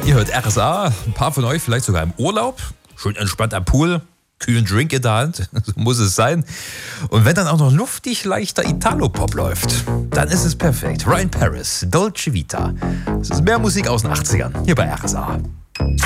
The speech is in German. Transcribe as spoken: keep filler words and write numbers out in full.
Ihr hört R S A, ein paar von euch vielleicht sogar im Urlaub, schön entspannt am Pool, kühlen Drink in der Hand, so muss es sein. Und wenn dann auch noch luftig leichter Italo-Pop läuft, dann ist es perfekt. Ryan Paris, Dolce Vita. Das ist mehr Musik aus den achtzigern, hier bei R S A.